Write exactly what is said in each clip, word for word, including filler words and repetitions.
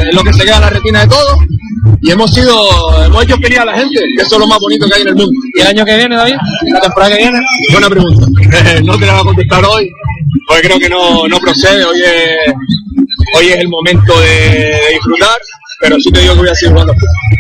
es lo que se queda en la retina de todos. Y hemos sido, hemos hecho feliz a la gente, que eso es lo más bonito que hay en el mundo. ¿Y el año que viene, David? ¿La temporada que viene? Buena pregunta. No te la voy a contestar hoy, porque creo que no, no procede. Hoy es, hoy es el momento de, de disfrutar, pero sí te digo que voy a seguir jugando.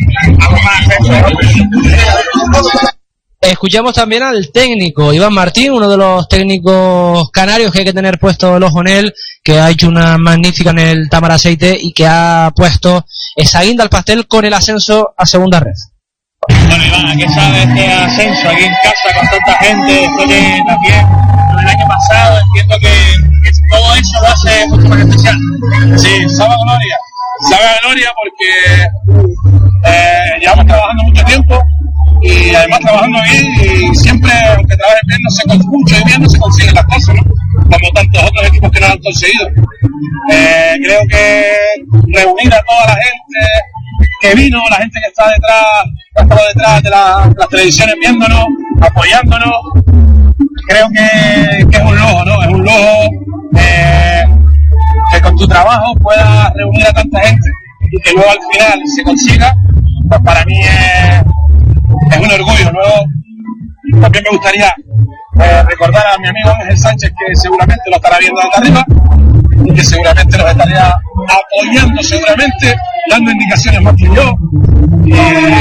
Escuchamos también al técnico Iván Martín, uno de los técnicos canarios que hay que tener puesto el ojo en él, que ha hecho una magnífica en el Tamaraceite y que ha puesto esa guinda al pastel con el ascenso a segunda red. Bueno, Iván, ¿a qué sabe este ascenso aquí en casa con tanta gente? Después de también el año pasado, entiendo que, que todo eso lo hace mucho más especial. Sí, sabe a gloria, sabe a gloria porque eh, llevamos trabajando mucho tiempo y además trabajando bien, y siempre, aunque trabajen bien, no se, mucho y bien no se consiguen las cosas, ¿no? Como tantos otros equipos que no lo han conseguido. Eh, creo que reunir a toda la gente que vino, la gente que está detrás, que ha estado detrás de la, las televisiones viéndonos, apoyándonos, creo que, que es un lujo, ¿no? Es un lujo eh, que con tu trabajo puedas reunir a tanta gente y que luego al final se consiga, pues para mí es, es un orgullo. Luego también me gustaría eh, recordar a mi amigo Ángel Sánchez, que seguramente lo estará viendo desde arriba y que seguramente nos estaría apoyando, seguramente dando indicaciones más que yo, y,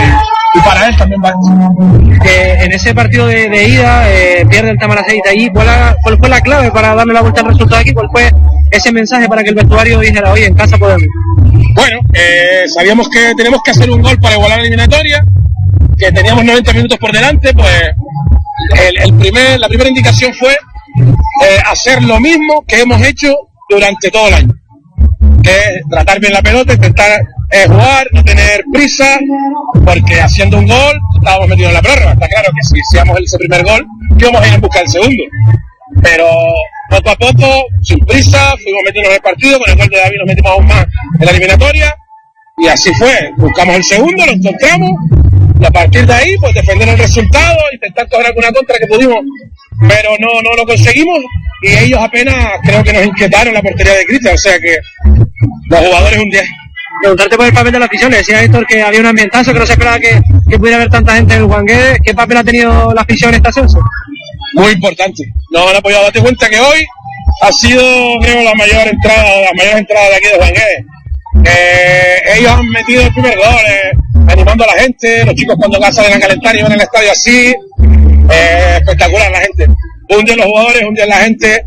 y para él también va. Que en ese partido de, de ida eh, pierde el Tamaraceite allí. ¿Cuál, ¿Cuál fue la clave para darle la vuelta al resultado aquí? ¿Cuál fue ese mensaje para que el vestuario dijera, oye, en casa podemos? Bueno, eh, sabíamos que tenemos que hacer un gol para igualar la eliminatoria, que teníamos noventa minutos por delante, pues el, el primer, la primera indicación fue eh, hacer lo mismo que hemos hecho durante todo el año, que es tratar bien la pelota, intentar eh, jugar, no tener prisa, porque haciendo un gol estábamos metidos en la prórroga. Está claro que si hacíamos ese primer gol, que íbamos a ir a buscar el segundo, pero poco a poco, sin prisa, fuimos metiendo en el partido. Con el gol de David nos metimos aún más en la eliminatoria, y así fue. Buscamos el segundo, lo encontramos, y a partir de ahí, pues defender el resultado, intentar coger alguna contra que pudimos, pero no, no lo conseguimos, y ellos apenas creo que nos inquietaron la portería de Cristian, o sea que los jugadores un diez. Preguntarte por el papel de la afición. Le decía Héctor que había un ambientazo, que no se esperaba que, que pudiera haber tanta gente en el Juan Guedes. ¿Qué papel ha tenido la afición en este ascenso? Muy importante, nos han apoyado. Date cuenta que hoy ha sido, creo, la mayor entrada, la mayor entrada de aquí de Juan Guedes. Eh, ellos han metido el primer gol, eh, animando a la gente, los chicos cuando salen a calentar y van al estadio así, eh, espectacular la gente. Un día los jugadores, un día la gente,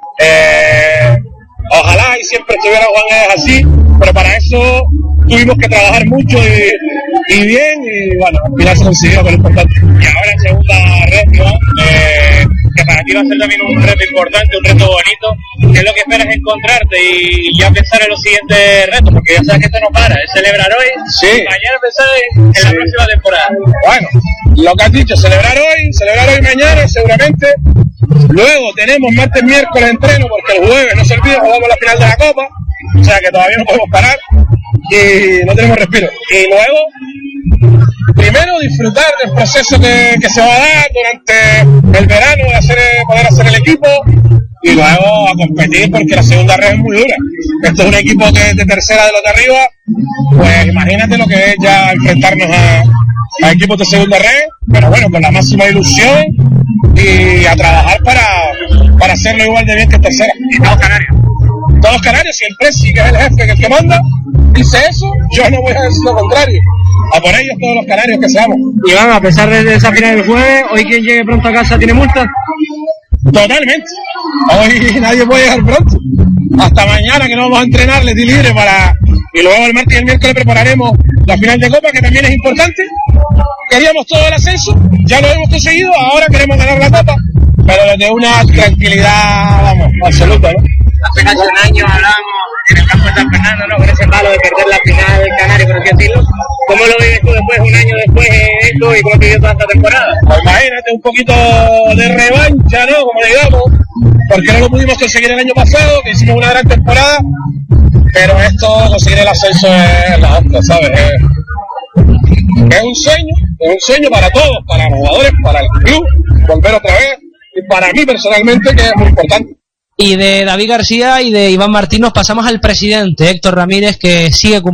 eh, ojalá y siempre estuviera Juan Guedes así, pero para eso tuvimos que trabajar mucho y, y bien, y bueno, al final se consiguió, con lo importante. Y ahora en segunda red, ¿no? eh, que para ti va a ser también un reto importante, un reto bonito. ¿Qué es lo que esperas encontrarte y ya pensar en los siguientes retos? Porque ya sabes que esto no para, es celebrar hoy, sí, y mañana pensar en, en sí, la próxima temporada. Bueno, lo que has dicho, celebrar hoy, celebrar hoy mañana seguramente. Luego tenemos martes, miércoles entreno, porque el jueves, no se olvide, jugamos la final de la Copa, o sea que todavía no podemos parar y no tenemos respiro. Y luego, primero disfrutar del proceso que, que se va a dar durante el verano, de hacer, poder hacer el equipo, y luego a competir, porque la segunda red es muy dura. Esto es un equipo que es de tercera de los de arriba, pues imagínate lo que es ya enfrentarnos a, a equipos de segunda red, pero bueno, con la máxima ilusión y a trabajar para, para hacerlo igual de bien que en tercera. Y todos canarios. Todos canarios, si el Presi, que es el jefe, que es el que manda, dice eso, yo no voy a decir lo contrario. A por ellos todos los canarios que seamos. Iván, a pesar de esa final del jueves, hoy quien llegue pronto a casa tiene multa. Totalmente. Hoy nadie puede llegar pronto. Hasta mañana, que no vamos a entrenar, les di libre para... Y luego el martes y el miércoles prepararemos la final de Copa, que también es importante. Queríamos todo el ascenso, ya lo hemos conseguido, ahora queremos ganar la Copa, pero desde una tranquilidad, vamos, absoluta, ¿no? Hace casi un año hablábamos en el campo de San Fernando, ¿no? Con ese palo de perder la final del Canario, por así decirlo. ¿Cómo lo vives tú después, un año después de esto, y cómo has vivido toda esta temporada? Pues imagínate, un poquito de revancha, ¿no? Como digamos, porque no lo pudimos conseguir el año pasado, que hicimos una gran temporada, pero esto, conseguir el ascenso es la otra, ¿sabes? Es, es un sueño, es un sueño para todos, para los jugadores, para el club, volver otra vez, y para mí personalmente, que es muy importante. Y de David García y de Iván Martín nos pasamos al presidente Héctor Ramírez, que sigue cumpliendo